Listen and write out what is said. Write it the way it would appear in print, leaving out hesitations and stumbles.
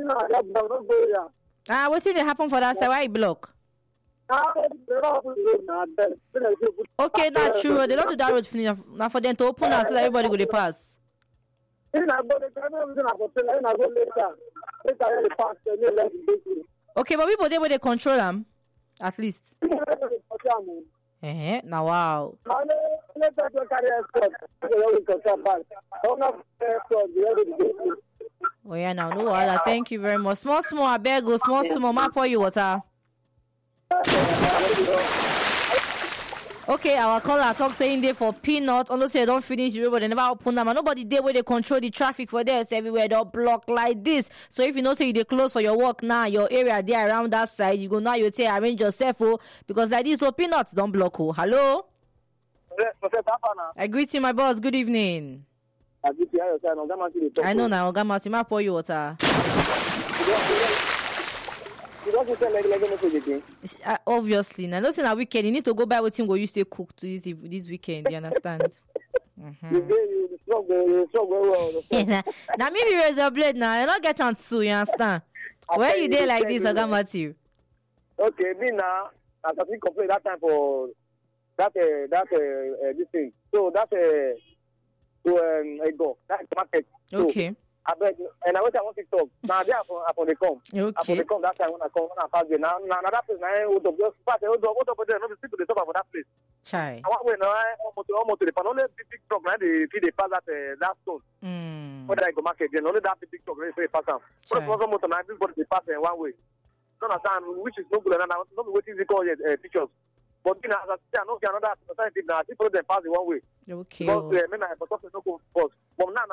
What did happen for that side? Why you block? Okay, that's true. They don't do that road finish. Now for them to open now so that everybody go dey pass. Okay, but people they control them, at least. Now wow. Oh yeah, now no water. Thank you very much. Small, I beg you. Small. Ma pour you water. Okay, our caller talk saying they for peanuts. Unless they don't finish the road, but they never open them. And nobody there where they control the traffic for there. So everywhere they block like this. So if you know say they close for your work now, your area there around that side, you go now you say arrange yourself because like this, so peanuts don't block. Hello? I greet you, my boss. Good evening. I know now, Ogamasi, ma pour you water. Obviously, now not saying a weekend. You need to go buy what you used to cook to this weekend. You understand? Now maybe razor blade. Now you not get on two. You understand? Where you there like this, Ogamasi? Okay, me now. I can complain that time for that this thing. So that I go that market. Okay. I beg, and I want to talk. Now they are for the come. Okay. For the come that time when I pass there. Now that place now hold up just pass hold up there. No be people they talk about that place. Chai. I want when almost to the pan. Only big truck now they pass that stone. Whether I go market then only that big truck they pass am. But for some motor now everybody they pass in one way. Don't understand which is no good and not be waiting to call pictures. But as I say, I know another society now people they pass in one way. Okay. Because men I for something no go first. But now